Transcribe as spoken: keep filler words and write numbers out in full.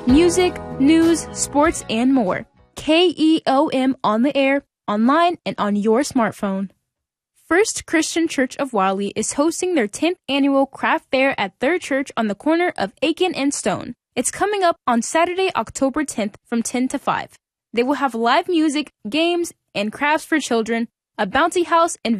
Music, news, sports, and more. K E O M on the air, online, and on your smartphone. First Christian Church of Wally is hosting their tenth annual craft fair at their church on the corner of Aiken and Stone. It's coming up on Saturday, October tenth from ten to five. They will have live music, games, and crafts for children, a bouncy house, and